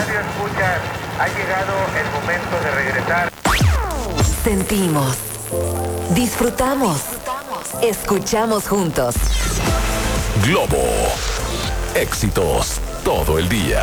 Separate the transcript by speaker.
Speaker 1: Radio Escuchas, ha llegado el momento de regresar.
Speaker 2: Sentimos, disfrutamos, escuchamos juntos.
Speaker 3: Globo. Éxitos todo el día.